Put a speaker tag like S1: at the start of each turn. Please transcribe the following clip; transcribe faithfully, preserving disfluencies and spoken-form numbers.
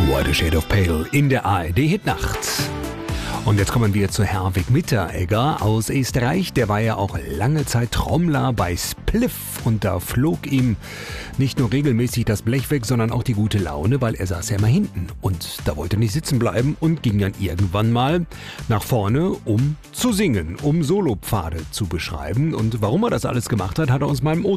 S1: What a Shade of Pale in der A R D-Hitnacht. Und jetzt kommen wir zu Herwig Mitteregger aus Österreich. Der war ja auch lange Zeit Trommler bei Spliff. Und da flog ihm nicht nur regelmäßig das Blech weg, sondern auch die gute Laune, weil er saß ja immer hinten. Und da wollte er nicht sitzen bleiben und ging dann irgendwann mal nach vorne, um zu singen, um Solopfade zu beschreiben. Und warum er das alles gemacht hat, hat er uns mal im O